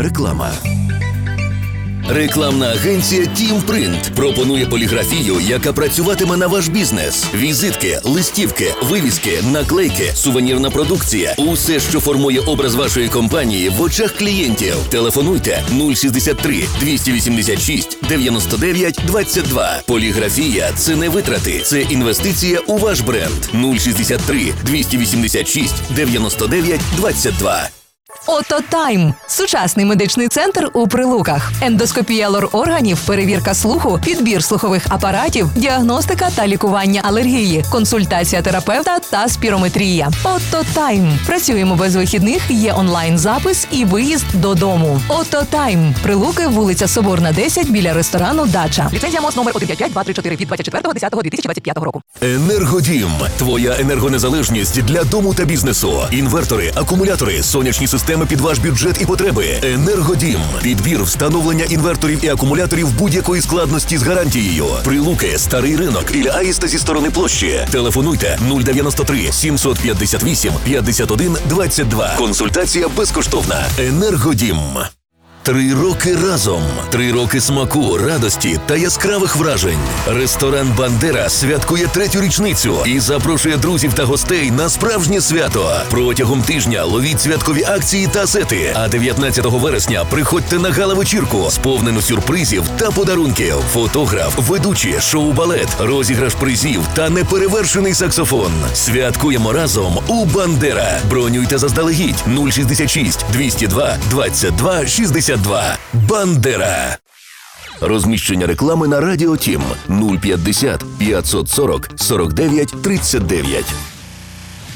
Реклама. Рекламна агенція «Тімпринт» пропонує поліграфію, яка працюватиме на ваш бізнес. Візитки, листівки, вивіски, наклейки, сувенірна продукція – усе, що формує образ вашої компанії в очах клієнтів. Телефонуйте 063 286 99 22. Поліграфія – це не витрати, це інвестиція у ваш бренд. 063 286 99 22. Ототайм – сучасний медичний центр у Прилуках. Ендоскопія лор-органів, перевірка слуху, підбір слухових апаратів, діагностика та лікування алергії, консультація терапевта та спірометрія. Ототайм. Працюємо без вихідних, є онлайн-запис і виїзд додому. Ототайм. Прилуки, вулиця Соборна, 10, біля ресторану «Дача». Ліцензія МОЗ номер 155-234 від 24.10.2025 року. Енергодім. Твоя енергонезалежність для дому та бізнесу. Інвертори, акумулятори, сонячні системи під ваш бюджет і потреби. Енергодім. Підбір, встановлення інверторів і акумуляторів будь-якої складності з гарантією. Прилуки, Старий ринок, Ілля Аїста зі сторони площі. Телефонуйте 093 758 51 22. Консультація безкоштовна. Енергодім. 3 роки разом. 3 роки смаку, радості та яскравих вражень. Ресторан «Бандера» святкує 3-ю річницю і запрошує друзів та гостей на справжнє свято. Протягом тижня ловіть святкові акції та сети. А 19 вересня приходьте на гала-вечірку, сповнену сюрпризів та подарунків. Фотограф, ведучі, шоу-балет, розіграш призів та неперевершений саксофон. Святкуємо разом у «Бандера». Бронюйте заздалегідь 066 202 22 62. «Бандера». Розміщення реклами на Радіо Тім 050 540 49 39.